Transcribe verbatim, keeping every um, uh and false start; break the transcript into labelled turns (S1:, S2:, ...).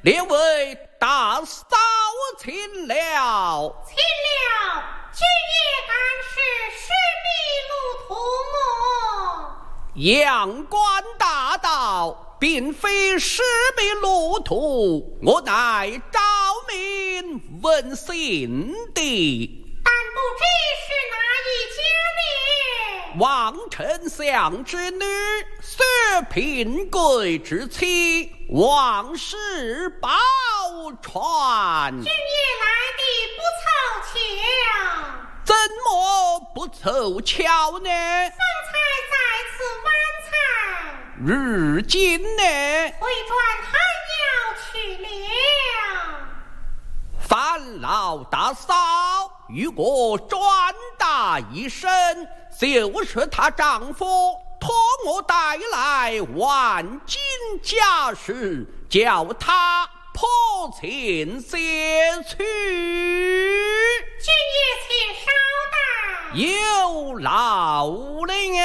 S1: 列位大嫂请了。
S2: 请了，今夜敢是十笔路途么？
S1: 阳关大道并非十笔路途，我乃昭明问姓的。
S2: 但不知是哪一家呢？
S1: 王丞相之女，薛平贵之妻，王氏宝钏。
S2: 今夜来的不凑巧，
S1: 怎么不凑巧呢？
S2: 方才在此晚餐，
S1: 如今呢？
S2: 回转还要去了。
S1: 烦劳大嫂与我转达一声，就是她丈夫托我带来万金家事，叫他破钱些去。
S2: 今夜且稍待，
S1: 有劳了。